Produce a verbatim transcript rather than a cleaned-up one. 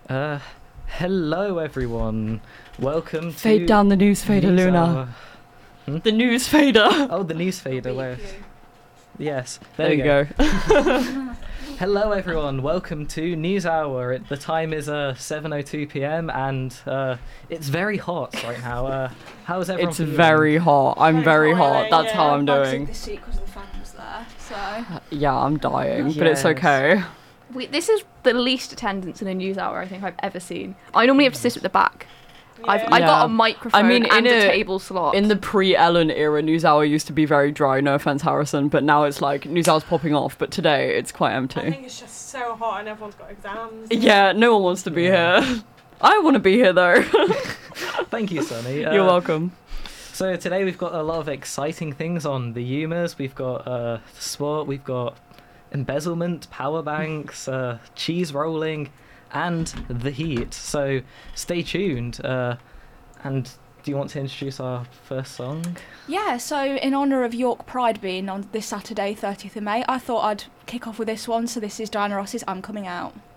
Uh, hello everyone. Welcome to Fade down the news fader, News Luna. Hour. Hmm? The news fader. Oh, the news fader. Where? Yes. There, There we you go. go. Hello everyone. Welcome to News Hour. It, the time is uh seven oh two p.m. and uh it's very hot right now. Uh, how's everyone? It's feeling? very hot. I'm very hot. That's how I'm I was doing. in this seat because the fan was there, so... Yeah, I'm dying, but it's Yes. okay. We, this is the least attendance in a news hour I think I've ever seen. I normally have to sit at the back. I've I Yeah. got a microphone I mean, and in a, a- table slot. In the pre-Ellen era, NewsHour used to be very dry. No offense, Harrison, but now it's like NewsHour's popping off. But today it's quite I empty. think it's just so hot and everyone's got exams. Yeah, no one wants to be Yeah. here. I want to be here though. Thank you, Sonny. Uh, You're welcome. So today we've got a lot of exciting things on the humours. We've got uh, sport. We've got embezzlement, power banks, uh, cheese rolling, and the heat. So stay tuned. Uh, and do you want to introduce our first song? Yeah, so in honour of York Pride being on this Saturday, thirtieth of May, I thought I'd kick off with this one. So this is Diana Ross's I'm Coming Out.